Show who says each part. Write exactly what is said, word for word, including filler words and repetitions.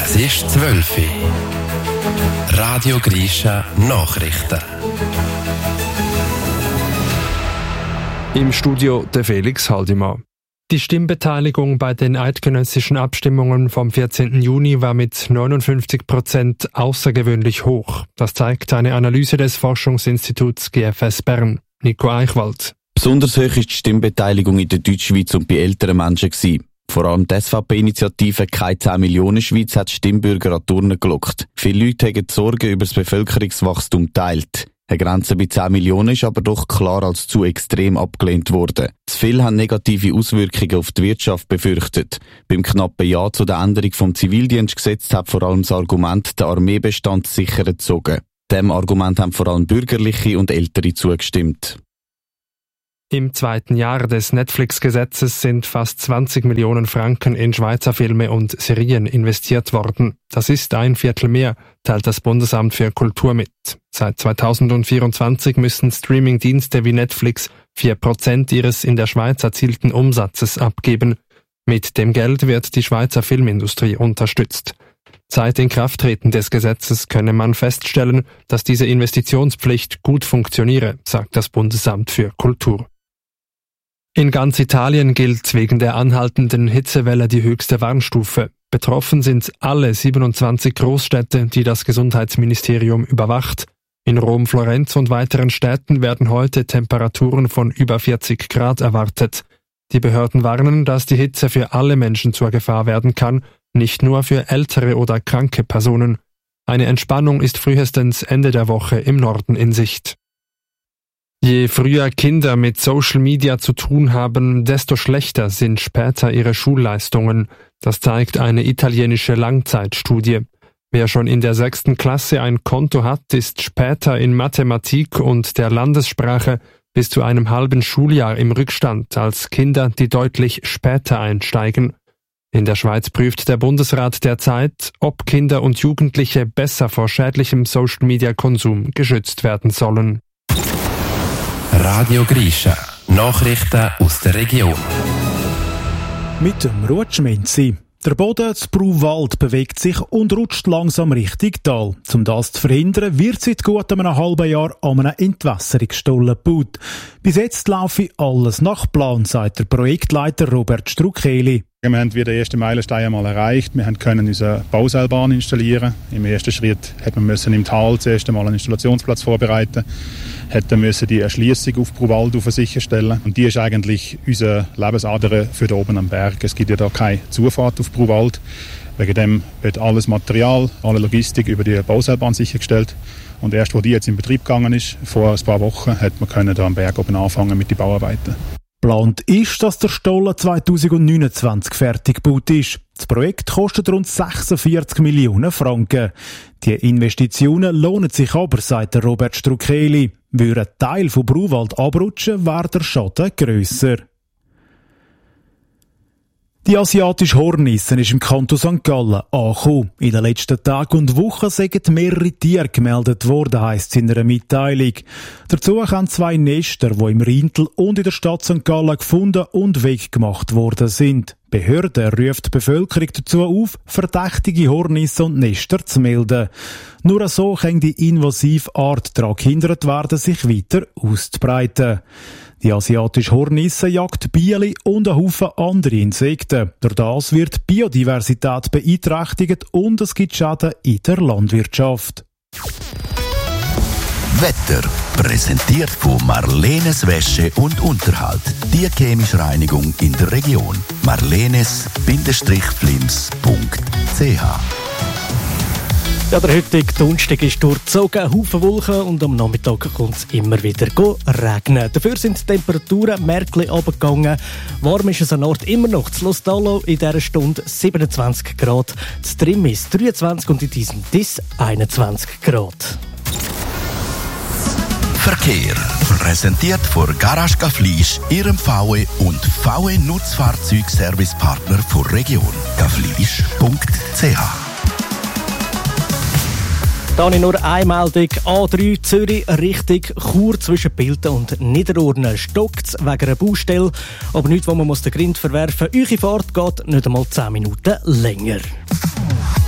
Speaker 1: Es ist zwölf Uhr. Radio Grisha Nachrichten.
Speaker 2: Im Studio der Felix Haldimann. Die Stimmbeteiligung bei den eidgenössischen Abstimmungen vom vierzehnten Juni war mit neunundfünfzig Prozent außergewöhnlich hoch. Das zeigt eine Analyse des Forschungsinstituts G F S Bern. Nico Eichwald.
Speaker 3: Besonders hoch ist die Stimmbeteiligung in der Deutschschweiz und bei älteren Menschen gewesen. Vor allem die S V P-Initiative «Keine zehn Millionen Schweiz» hat Stimmbürger an die Urne gelockt. Viele Leute haben die Sorgen über das Bevölkerungswachstum geteilt. Eine Grenze bei zehn Millionen ist aber doch klar als zu extrem abgelehnt worden. Zu viele haben negative Auswirkungen auf die Wirtschaft befürchtet. Beim knappen Ja zu der Änderung vom Zivildienstgesetz hat vor allem das Argument der Armeebestand sicher gezogen. Dem Argument haben vor allem Bürgerliche und Ältere zugestimmt.
Speaker 2: Im zweiten Jahr des Netflix-Gesetzes sind fast zwanzig Millionen Franken in Schweizer Filme und Serien investiert worden. Das ist ein Viertel mehr, teilt das Bundesamt für Kultur mit. Seit zweitausendvierundzwanzig müssen Streaming-Dienste wie Netflix vier Prozent ihres in der Schweiz erzielten Umsatzes abgeben. Mit dem Geld wird die Schweizer Filmindustrie unterstützt. Seit Inkrafttreten des Gesetzes könne man feststellen, dass diese Investitionspflicht gut funktioniere, sagt das Bundesamt für Kultur. In ganz Italien gilt wegen der anhaltenden Hitzewelle die höchste Warnstufe. Betroffen sind alle siebenundzwanzig Großstädte, die das Gesundheitsministerium überwacht. In Rom, Florenz und weiteren Städten werden heute Temperaturen von über vierzig Grad erwartet. Die Behörden warnen, dass die Hitze für alle Menschen zur Gefahr werden kann, nicht nur für ältere oder kranke Personen. Eine Entspannung ist frühestens Ende der Woche im Norden in Sicht. Je früher Kinder mit Social Media zu tun haben, desto schlechter sind später ihre Schulleistungen. Das zeigt eine italienische Langzeitstudie. Wer schon in der sechsten Klasse ein Konto hat, ist später in Mathematik und der Landessprache bis zu einem halben Schuljahr im Rückstand als Kinder, die deutlich später einsteigen. In der Schweiz prüft der Bundesrat derzeit, ob Kinder und Jugendliche besser vor schädlichem Social-Media-Konsum geschützt werden sollen.
Speaker 1: Radio Grisha Nachrichten aus der Region.
Speaker 4: Mit dem Rutschmenzi. Der Boden zu Bruwald bewegt sich und rutscht langsam Richtung Tal. Um das zu verhindern, wird seit gut einem halben Jahr an einem Entwässerungsstollen gebaut. Bis jetzt laufe alles nach Plan, sagt der Projektleiter Robert Struckeli.
Speaker 5: Wir haben wieder den ersten Meilenstein einmal erreicht. Wir können unsere Bauseilbahn installieren. Im ersten Schritt hätten wir müssen im Tal zuerst einmal einen Installationsplatz vorbereiten. Hätten müssen die Erschliessung auf Bruwald sicherstellen. Und die ist eigentlich unsere Lebensader für da oben am Berg. Es gibt ja da keine Zufahrt auf Bruwald. Wegen dem wird alles Material, alle Logistik über die Bauseilbahn sichergestellt. Und erst, wo die jetzt in Betrieb gegangen ist, vor ein paar Wochen, hat man können da am Berg oben anfangen mit den Bauarbeiten.
Speaker 4: Geplant ist, dass der Stollen zweitausendneunundzwanzig fertig gebaut ist. Das Projekt kostet rund sechsundvierzig Millionen Franken. Die Investitionen lohnen sich aber, sagt Robert Struckeli. Würde ein Teil von Bruwald abrutschen, wäre der Schaden grösser. Die asiatische Hornisse ist im Kanton Sankt Gallen angekommen. In den letzten Tagen und Wochen sind mehrere Tiere gemeldet worden, heisst es in einer Mitteilung. Dazu haben zwei Nester, die im Rhintal und in der Stadt Sankt Gallen gefunden und weggemacht worden sind. Die Behörde ruft die Bevölkerung dazu auf, verdächtige Hornisse und Nester zu melden. Nur so kann die invasive Art daran gehindert werden, sich weiter auszubreiten. Die asiatische Hornisse jagt Bienen und einen Haufen andere Insekten. Durch das wird die Biodiversität beeinträchtigt und es gibt Schäden in der Landwirtschaft.
Speaker 6: Wetter präsentiert von Marlenes Wäsche und Unterhalt. Die chemische Reinigung in der Region. marlenes Bindestrich-flims punkt c h
Speaker 7: Ja, der heutige Donnerstag ist durchzogen, Haufen Wolken und am Nachmittag kommt es immer wieder regnen. Dafür sind die Temperaturen merklich runtergegangen. Warm ist es an Ort immer noch. Zu Lostallo in dieser Stunde siebenundzwanzig Grad, zu Trimmis dreiundzwanzig und in diesem Diss einundzwanzig Grad.
Speaker 6: Verkehr präsentiert von Garage Gaflisch, Ihrem V W und V W Nutzfahrzeugservicepartner der Region. gaflisch punkt c h
Speaker 7: Da habe ich nur eine Meldung. A drei Zürich Richtung Chur zwischen Bilten und Niederurne stockt es wegen einer Baustelle. Aber nichts, wo man den Grind verwerfen muss. Eure Fahrt geht nicht einmal zehn Minuten länger.